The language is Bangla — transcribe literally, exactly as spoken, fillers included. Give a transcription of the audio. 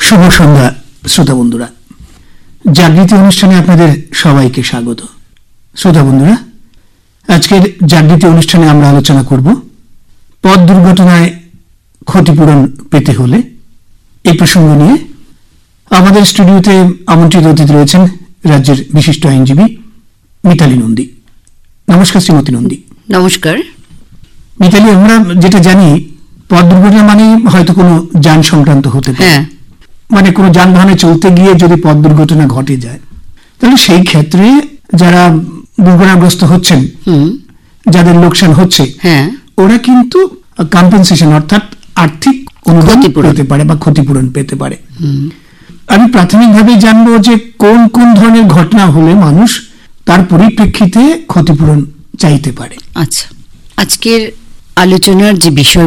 শুভ সন্ধ্যা শ্রোতা বন্ধুরা, জাগৃতি অনুষ্ঠানে আপনাদের সবাইকে স্বাগত। শ্রোতা বন্ধুরা, আজকের জাগৃতি অনুষ্ঠানে আমরা আলোচনা করব পথ দুর্ঘটনায় ক্ষতিপূরণ পেতে হলে। এই প্রসঙ্গ নিয়ে আমাদের স্টুডিওতে আমন্ত্রিত অতিথি রয়েছেন রাজ্যের বিশিষ্ট আইনজীবী মিতালী নন্দী। নমস্কার শ্রীমতী নন্দী। নমস্কার। মিতালী, আমরা যেটা জানি পথ দুর্ঘটনা মানে হয়তো কোনো যান সংক্রান্ত হতে পারে, হ্যাঁ, মানে কোনো যানবাহনে চলতে গিয়ে যদি পথ দুর্ঘটনা ঘটে যায়, তাহলে সেই ক্ষেত্রে যারা দুর্ঘটনাগ্রস্ত হচ্ছেন, হুম, যাদের লোকসান হচ্ছে, হ্যাঁ, ওরা কিন্তু কম্পেনসেশন অর্থাৎ আর্থিক অনুদান ক্ষতিপূরণ পেতে পারে বা ক্ষতিপূরণ পেতে পারে। হুম। আমি প্রাথমিকভাবে জানবো যে কোন কোন ধরনের ঘটনা হলে মানুষ তার পরিপ্রেক্ষিতে ক্ষতিপূরণ চাইতে পারে। আচ্ছা, আজকের আলোচনার যে বিষয়